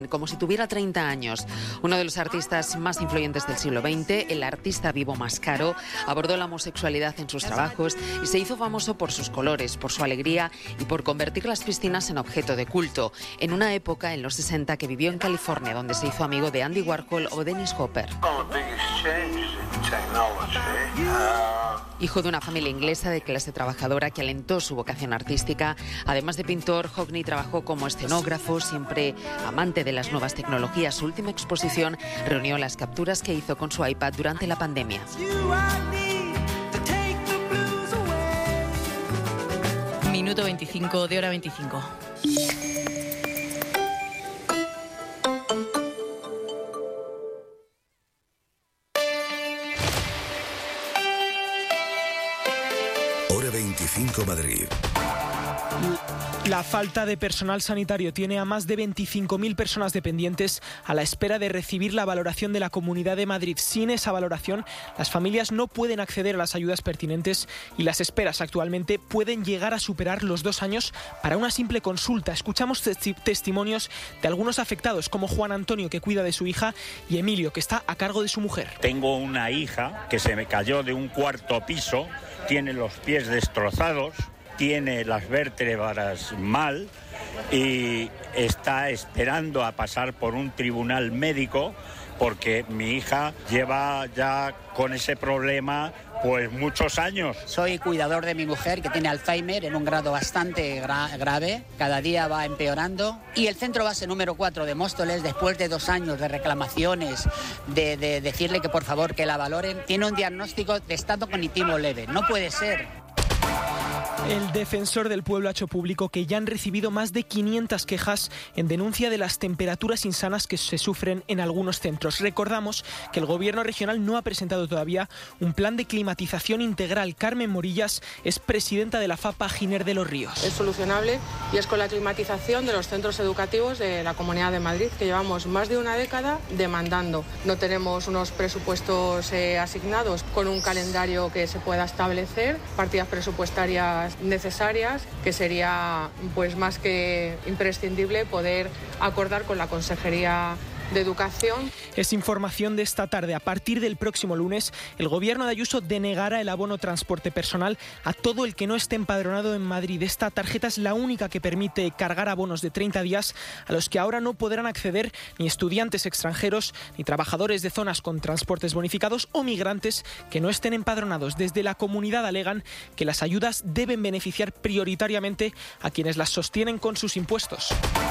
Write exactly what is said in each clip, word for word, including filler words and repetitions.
Como si tuviera treinta años. Uno de los artistas más influyentes del siglo veinte, el artista vivo más caro, abordó la homosexualidad en sus trabajos y se hizo famoso por sus colores, por su alegría y por convertir las piscinas en objeto de culto, en una época, en los sesenta, que vivió en California, donde se hizo amigo de Andy Warhol o Dennis Hopper. Hijo de una familia inglesa de clase trabajadora que alentó su vocación artística, además de pintor, Hockney trabajó como escenógrafo, siempre amante de las nuevas tecnologías. Su última exposición reunió las capturas que hizo con su iPad durante la pandemia. Minuto veinticinco de hora veinticinco. Hora veinticinco Madrid. La falta de personal sanitario tiene a más de veinticinco mil personas dependientes a la espera de recibir la valoración de la Comunidad de Madrid. Sin esa valoración, las familias no pueden acceder a las ayudas pertinentes y las esperas actualmente pueden llegar a superar los dos años para una simple consulta. Escuchamos testi- testimonios de algunos afectados, como Juan Antonio, que cuida de su hija, y Emilio, que está a cargo de su mujer. Tengo una hija que se me cayó de un cuarto piso, tiene los pies destrozados, tiene las vértebras mal y está esperando a pasar por un tribunal médico porque mi hija lleva ya con ese problema pues muchos años. Soy cuidador de mi mujer que tiene Alzheimer en un grado bastante gra- grave, cada día va empeorando y el centro base número cuatro de Móstoles, después de dos años de reclamaciones, de, de decirle que por favor que la valoren, tiene un diagnóstico de estado cognitivo leve. No puede ser. El defensor del pueblo ha hecho público que ya han recibido más de quinientas quejas en denuncia de las temperaturas insanas que se sufren en algunos centros. Recordamos que el gobierno regional no ha presentado todavía un plan de climatización integral. Carmen Morillas es presidenta de la FAPA Giner de los Ríos. Es solucionable y es con la climatización de los centros educativos de la Comunidad de Madrid, que llevamos más de una década demandando. No tenemos unos presupuestos eh, asignados con un calendario que se pueda establecer, partidas presupuestarias necesarias, que sería pues más que imprescindible poder acordar con la Consejería de Educación. Es información de esta tarde. A partir del próximo lunes, el gobierno de Ayuso denegará el abono transporte personal a todo el que no esté empadronado en Madrid. Esta tarjeta es la única que permite cargar abonos de treinta días a los que ahora no podrán acceder ni estudiantes extranjeros, ni trabajadores de zonas con transportes bonificados o migrantes que no estén empadronados. Desde la comunidad alegan que las ayudas deben beneficiar prioritariamente a quienes las sostienen con sus impuestos.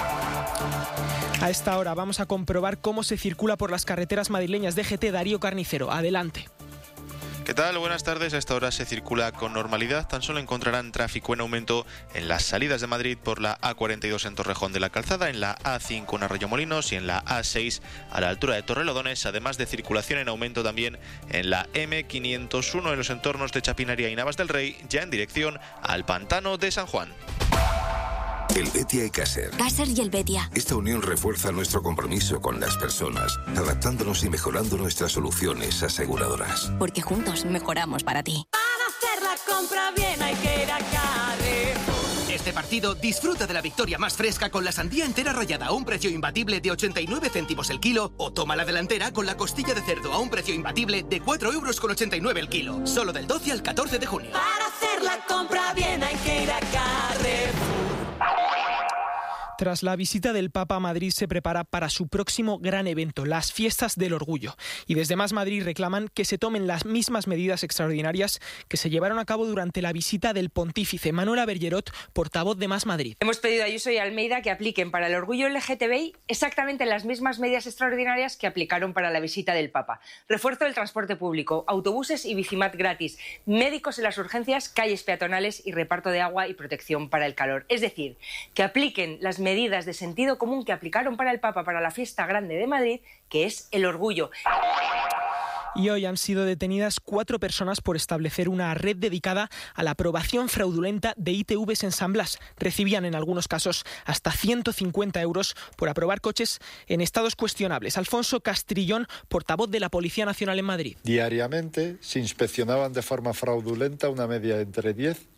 A esta hora vamos a comprobar cómo se circula por las carreteras madrileñas. D G T, Darío Carnicero, adelante. ¿Qué tal? Buenas tardes. A esta hora se circula con normalidad. Tan solo encontrarán tráfico en aumento en las salidas de Madrid por la A cuarenta y dos en Torrejón de la Calzada, en la A cinco en Arroyomolinos y en la A seis a la altura de Torrelodones, además de circulación en aumento también en la M quinientos uno en los entornos de Chapinaría y Navas del Rey, ya en dirección al Pantano de San Juan. El Betia y Caser. Caser y el Betia. Esta unión refuerza nuestro compromiso con las personas, adaptándonos y mejorando nuestras soluciones aseguradoras. Porque juntos mejoramos para ti. Para hacer la compra bien hay que ir a Carrefour. Este partido disfruta de la victoria más fresca con la sandía entera rallada a un precio imbatible de ochenta y nueve céntimos el kilo, o toma la delantera con la costilla de cerdo a un precio imbatible de cuatro euros con ochenta y nueve el kilo. Solo del doce al catorce de junio. Para hacer la compra bien hay que ir a Carrefour. Tras la visita del Papa a Madrid, se prepara para su próximo gran evento, las Fiestas del Orgullo. Y desde Más Madrid reclaman que se tomen las mismas medidas extraordinarias que se llevaron a cabo durante la visita del Pontífice. Manuela Bergerot, portavoz de Más Madrid. Hemos pedido a Ayuso y Almeida que apliquen para el orgullo L G T B I exactamente las mismas medidas extraordinarias que aplicaron para la visita del Papa. Refuerzo del transporte público, autobuses y bicimat gratis, médicos en las urgencias, calles peatonales y reparto de agua y protección para el calor. Es decir, que apliquen las medidas medidas de sentido común que aplicaron para el Papa para la fiesta grande de Madrid, que es el orgullo. Y hoy han sido detenidas cuatro personas por establecer una red dedicada a la aprobación fraudulenta de I T Vs en San Blas. Recibían en algunos casos hasta ciento cincuenta euros por aprobar coches en estados cuestionables. Alfonso Castrillón, portavoz de la Policía Nacional en Madrid. Diariamente se inspeccionaban de forma fraudulenta una media entre diez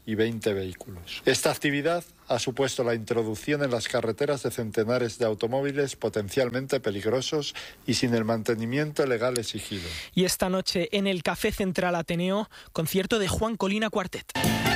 y veinte vehículos. Esta actividad ha supuesto la introducción en las carreteras de centenares de automóviles potencialmente peligrosos y sin el mantenimiento legal exigido. Y esta noche en el Café Central Ateneo, concierto de Juan Colina Quartet.